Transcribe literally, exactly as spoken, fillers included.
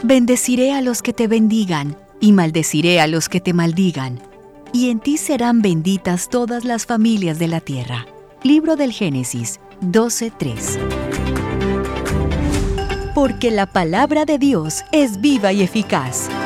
Bendeciré a los que te bendigan, y maldeciré a los que te maldigan. Y en ti serán benditas todas las familias de la tierra. Libro del Génesis doce tres. Porque la palabra de Dios es viva y eficaz,